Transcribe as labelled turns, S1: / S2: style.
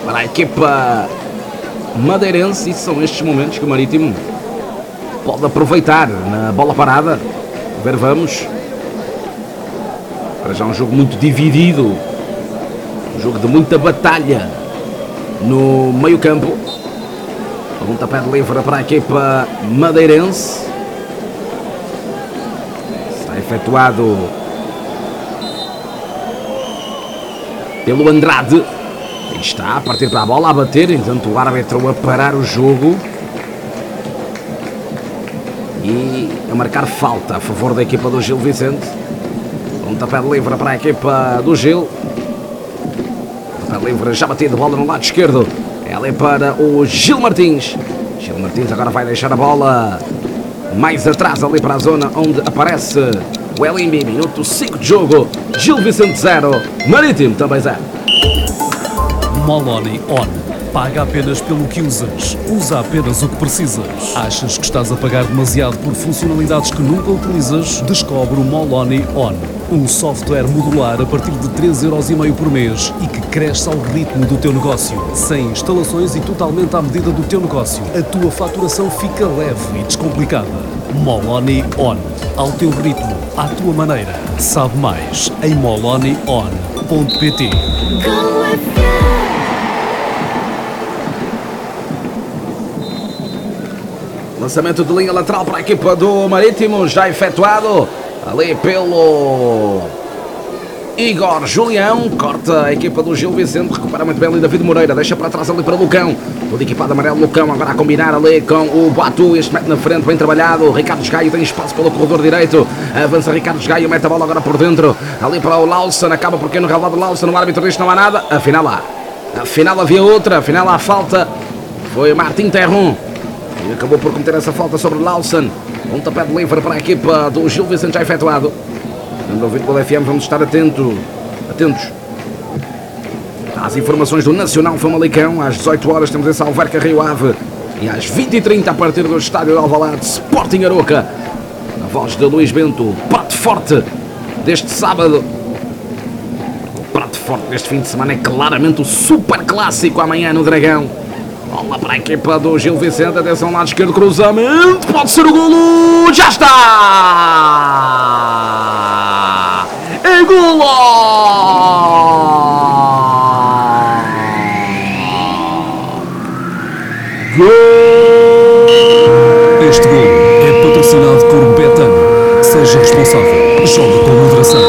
S1: para a equipa madeirense, e são estes momentos que o Marítimo pode aproveitar na bola parada. Ver, vamos. Para já um jogo muito dividido, um jogo de muita batalha no meio campo. Pontapé de livre para a equipa madeirense. Está efetuado pelo Andrade. Aí está, a partir para a bola, a bater, enquanto o árbitro a parar o jogo e a marcar falta a favor da equipa do Gil Vicente. Pontapé de livre para a equipa do Gil. Pontapé de livre, já batido, bola no lado esquerdo. Ela é para o Gil Martins. Gil Martins agora vai deixar a bola mais atrás, ali para a zona onde aparece o Elimbi. Minuto 5 de jogo. Gil Vicente 0, Marítimo também 0.
S2: Moloni On. Paga apenas pelo que usas. Usa apenas o que precisas. Achas que estás a pagar demasiado por funcionalidades que nunca utilizas? Descobre o Moloni On. Um software modular a partir de 3,5€ por mês e que cresce ao ritmo do teu negócio. Sem instalações e totalmente à medida do teu negócio. A tua faturação fica leve e descomplicada. Moloni On. Ao teu ritmo, à tua maneira. Sabe mais em molonion.pt.
S1: Lançamento de linha lateral para a equipa do Marítimo, já efetuado ali pelo Igor Julião. Corta a equipa do Gil Vicente, recupera muito bem ali David Moreira, deixa para trás ali para Lucão. Todo equipado amarelo, Lucão agora a combinar ali com o Boatu. Este mete na frente, bem trabalhado. Ricardo Esgaio tem espaço pelo corredor direito. Avança Ricardo Esgaio, mete a bola agora por dentro. Ali para o Lawson, acaba por no relvado Lawson. O árbitro diz que não há nada. Afinal há. Afinal havia outra, afinal há falta. Foi Martin Terron e acabou por cometer essa falta sobre Lawson. Pontapé de livre para a equipa do Gil Vicente já efetuado. No 90 FM vamos estar atentos às informações do Nacional Famalicão. Às 18 horas temos esse Alverca Rio Ave. E às 20h30 a partir do estádio de Alvalade, Sporting Aroca. Na voz de Luís Bento, o prato forte deste sábado. O prato forte deste fim de semana é claramente o super clássico amanhã no Dragão. Bola para a equipa do Gil Vicente, atenção lado esquerdo, cruzamento, pode ser o golo, já está! É golo!